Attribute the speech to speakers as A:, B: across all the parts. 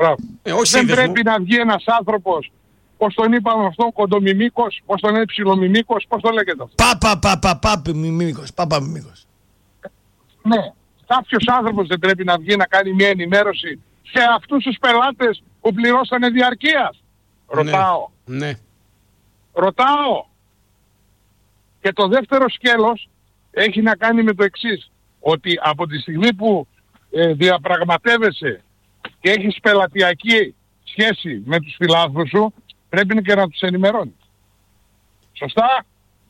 A: Δεν πρέπει να βγει ένας άνθρωπος, πώς τον είπαμε αυτόν, κοντομιμίκος, πώς τον είναι ψιλομιμίκος, πώς το λέγεται αυτό.
B: Παπαμιμίκος.
A: Ναι, κάποιος άνθρωπος δεν πρέπει να βγει να κάνει μια ενημέρωση σε αυτούς τους πελάτες που πληρώσανε διαρκείας. Ρωτάω.
C: Ναι.
A: Ρωτάω. Και το δεύτερο σκέλος έχει να κάνει με το εξής. Ότι από τη στιγμή που διαπραγματεύεσαι και έχεις πελατειακή σχέση με τους φιλάθλους σου, πρέπει και να τους ενημερώνεις. Σωστά?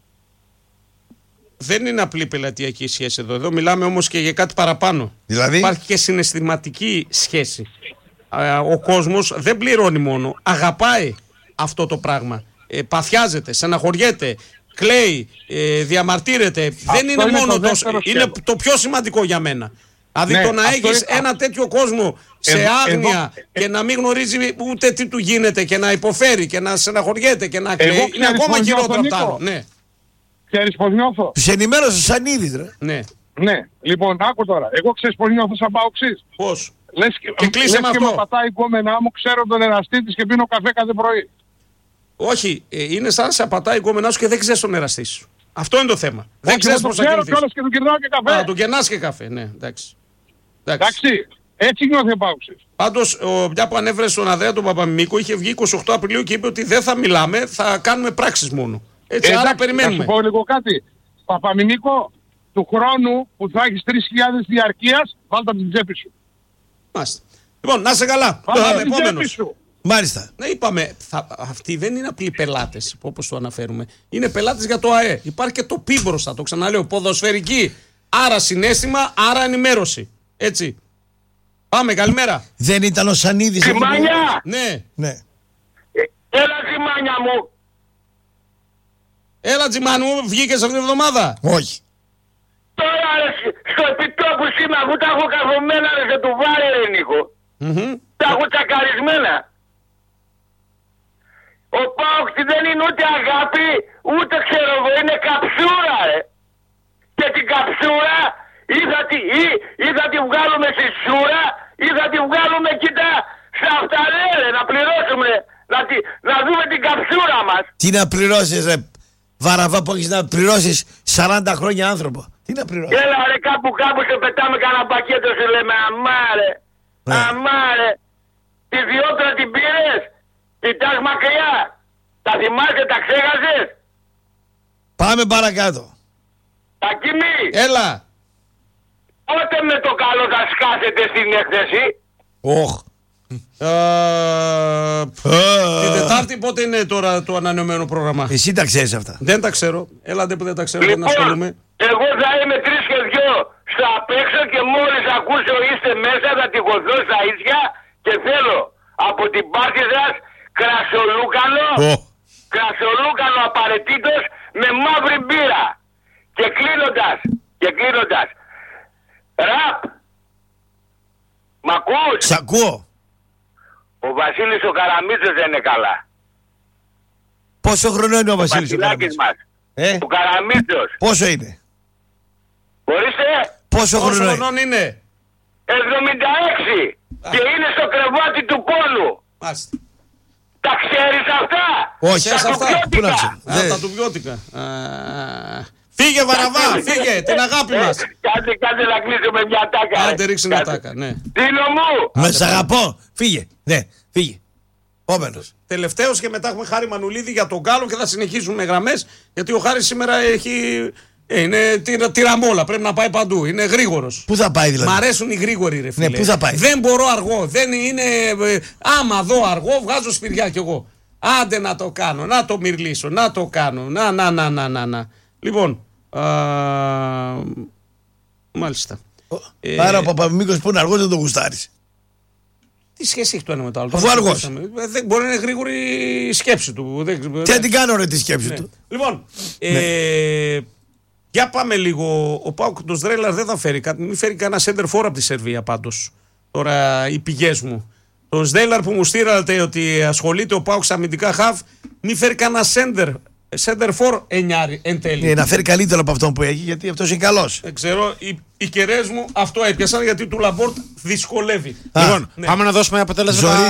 C: Δεν είναι απλή πελατειακή σχέση εδώ. Εδώ μιλάμε όμως και για κάτι παραπάνω.
B: Δηλαδή?
C: Υπάρχει και συναισθηματική σχέση. Ο κόσμος δεν πληρώνει μόνο. Αγαπάει αυτό το πράγμα. Παθιάζεται, στεναχωριέται, κλαίει, διαμαρτύρεται. Δεν είναι μόνο είναι το πιο σημαντικό για μένα. Δηλαδή το να έχεις ένα τέτοιο κόσμο σε άγνοια και να μην γνωρίζει ούτε τι του γίνεται και να υποφέρει και να στεναχωριέται και να κλαίει, είναι ακόμα χειρότερο από το άλλο. Ναι.
A: Ξέρεις πως νιώθω?
B: Τους ενημέρωσε σαν είδης, ρε.
A: Ναι. Λοιπόν, άκου τώρα. Εγώ ξέρεις πως νιώθω σαν παοξής.
C: Πώς?
A: Λες και με πατάει η γκόμενά μου, ξέρω τον εραστή της και πίνω καφέ κάθε πρωί.
C: Όχι, είναι σαν να σε απατάει η γκόμενά σου και δεν ξέρεις τον εραστή σου. Αυτό είναι το θέμα. Δεν ξέρεις πώς θα κινηθείς.
A: Ξέρω κιόλας και του κερνάω και καφέ.
C: Του κερνάς και καφέ, ναι, εντάξει.
A: Έτσι νιώθει ο παοξής.
C: Πάντως, μια που ανέφερε στον Ανδρέα τον Παπαμιμίκο, είχε βγει 28 Απριλίου και είπε ότι δεν θα μιλάμε, θα κάνουμε πράξεις μόνο. Έτσι, άρα περιμένουμε.
A: Θα σου πω λίγο κάτι. Παπαμιμίκο, του χρόνου που θα έχεις 3.000 διαρκείας, βάλτε την τσέπη σου.
C: Μάλιστα. Λοιπόν, να είσαι καλά.
A: Επόμενος.
B: Μάλιστα.
C: Ναι, είπαμε, αυτοί δεν είναι απλοί πελάτες, όπως το αναφέρουμε. Είναι πελάτες για το ΑΕ. Υπάρχει και το πι μπροστά, το ξαναλέω. Ποδοσφαιρική. Άρα συναίσθημα, άρα ενημέρωση. Έτσι. Πάμε, καλημέρα.
B: Δεν ήταν ο Σανίδης?
D: Τζιμάνια!
C: Ναι.
D: Έλα, Τζιμάνια μου.
C: Έλα, Τζιμάνι μου, βγήκες αυτήν την εβδομάδα?
B: Όχι.
D: Τώρα στο επιτόπου σήμερα, αφού τα έχω καθομένα σε του βάρη, ρε Νίκο. Τα έχω τσακαρισμένα. Ο Πάοξ δεν είναι ούτε αγάπη, ούτε ξέρω εγώ, είναι καψούρα, ρε. Και την καψούρα ή θα τη βγάλουμε στη σούρα ή θα τη βγάλουμε κοίτα σε αυτά, ρε, να πληρώσουμε, να δούμε την καψούρα μας.
B: Τι να πληρώσεις, ρε Βαραβά, που έχεις να πληρώσεις 40 χρόνια άνθρωπο? Τι να πληρώσεις?
D: Έλα, ρε, κάπου σε πετάμε κανένα πακέτο, σου λέμε, αμάρε. Τη διόπτρα την πήρες, κοιτάς μακριά, τα θυμάσαι, τα ξέχασες?
B: Πάμε παρακάτω.
D: Τακίμη,
C: έλα.
D: Πότε με το καλό θα σκάσετε στην έκθεση?
C: Την Τετάρτη πότε είναι τώρα το ανανεωμένο πρόγραμμα?
B: Εσύ τα ξέρεις αυτά?
C: Δεν τα ξέρω. Έλατε που δεν τα ξέρω.
D: Λοιπόν,
C: δεν ασχολούμαι.
D: Εγώ θα είμαι 3 και 2 στο απ' έξω και μόλις ακούσω είστε μέσα θα τυχωθώ στα ίσια και θέλω από την πάρτι σας κρασολούκανο απαραίτητος με μαύρη μπύρα. Και κλείνοντας, ραπ, μ' ακούς?
B: Σ' ακούω.
D: Ο Βασίλης ο Καραμίτσος δεν είναι καλά.
B: Πόσο χρόνο είναι ο Βασίλης ο Καραμίτσος?
D: Ο Καραμίτσος.
B: Πόσο είναι?
D: Ορίστε.
B: Πόσο χρόνο
C: είναι?
D: 76. Και είναι στο κρεβάτι του πόνου.
C: Μάλιστα.
D: Τα ξέρεις αυτά?
B: Όχι.
C: Πού να ξέρω? Τα τουβιώτικα. Φύγε Βαραβά, φύγε, την αγάπη μας.
D: Κάντε να κλείσουμε μια τάκα.
C: Άντε ρίξει μια τάκα, ναι.
D: Τίνο μου.
B: Με σ' αγαπώ. Φύγε, ναι, φύγε. Επόμενος.
C: Τελευταίος και μετά έχουμε Χάρη Μανουλίδη για τον Γκάλο και θα συνεχίσουμε γραμμές. Γιατί ο Χάρης σήμερα είναι τυραμόλα, πρέπει να πάει παντού. Είναι γρήγορος.
B: Πού θα πάει δηλαδή?
C: Μ' αρέσουν οι γρήγοροι, ρε φίλε.
B: Ναι, πού θα πάει?
C: Δεν μπορώ αργό. Δεν είναι. Άμα δω αργό, βγάζω σπηριά κι εγώ. Άντε να το κάνω, να το μυρλήσω, να το κάνω. Να. Λοιπόν. Μάλιστα.
B: Άρα ο Παπαμιμίκος που είναι αργός δεν το γουστάρεις?
C: Τι σχέση έχει το ένα με το άλλο?
B: Αφού αργός.
C: Δεν μπορεί να είναι γρήγορη η σκέψη του.
B: Τι την κάνω ρε τη σκέψη του?
C: Λοιπόν, για πάμε λίγο. Ο ΠΑΟΚ τον Στρέλαρ δεν θα φέρει κάτι. Μην φέρει κανένα center for από τη Σερβία πάντως. Τώρα οι πηγές μου. Τον Στρέλαρ που μου στείλατε ότι ασχολείται ο ΠΑΟΚ στα αμυντικά χαφ, μην φέρει κανένα center Σέντερφορ 9 εν τέλει.
B: Να φέρει καλύτερο από αυτόν που έχει, γιατί αυτός είναι καλός.
C: Δεν ξέρω, οι κεραίες μου αυτό έπιασαν γιατί του Λαμπόρτ δυσκολεύει.
E: Λοιπόν, πάμε να δώσουμε αποτέλεσμα.